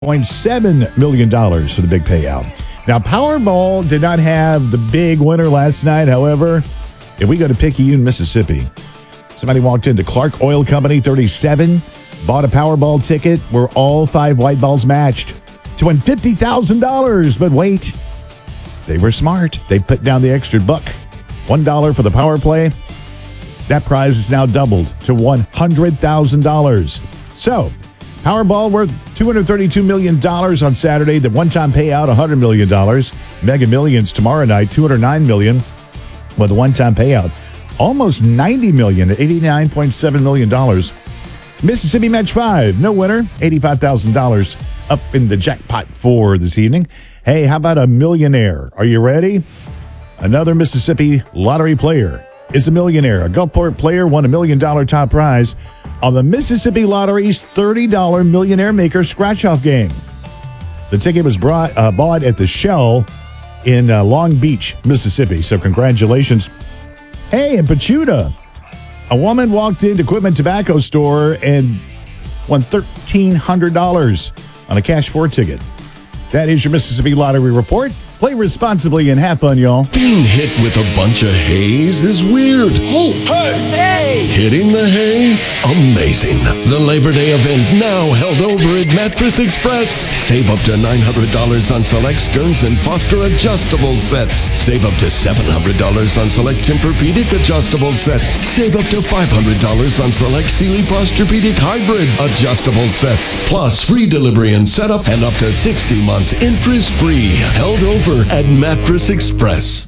$89.7 million for the big payout. Now, Powerball did not have the big winner last night. However, if we go to Picayune, Mississippi, somebody walked into Clark Oil Company 37, bought a Powerball ticket where all 5 white balls matched to win $50,000. But wait, they were smart. They put down the extra buck, $1 for the power play. That prize is now doubled to $100,000. So, Powerball worth $232 million on Saturday. The one-time payout, $100 million. Mega Millions tomorrow night, $209 million with a one-time payout. Almost $90 million at $89.7 million. Mississippi Match 5, no winner, $85,000 up in the jackpot for this evening. Hey, how about a millionaire? Are you ready? Another Mississippi lottery player is a millionaire. A Gulfport player won $1 million top prize on the Mississippi Lottery's $30 Millionaire Maker scratch-off game. The ticket was bought at the Shell in Long Beach, Mississippi. So congratulations. Hey, in Pachuta, a woman walked into Equipment Tobacco store and won $1,300 on a Cash 4 ticket. That is your Mississippi Lottery Report. Play responsibly and have fun, y'all. Being hit with a bunch of haze is weird. Hey! Hey! Hitting the hay? Amazing. The Labor Day event now held over at Mattress Express. Save up to $900 on select Stearns & Foster adjustable sets. Save up to $700 on select Tempur-Pedic adjustable sets. Save up to $500 on select Sealy Posturepedic hybrid adjustable sets. Plus free delivery and setup and up to 60 months interest-free. Held over at Mattress Express.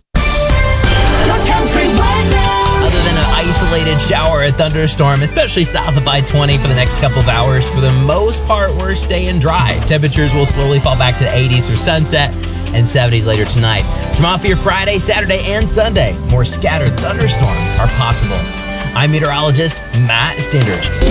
Other than an isolated shower or thunderstorm, especially south of I-20 for the next couple of hours, for the most part, we're staying dry. Temperatures will slowly fall back to the 80s for sunset and 70s later tonight. Tomorrow for your Friday, Saturday, and Sunday, more scattered thunderstorms are possible. I'm meteorologist Matt Stindrich.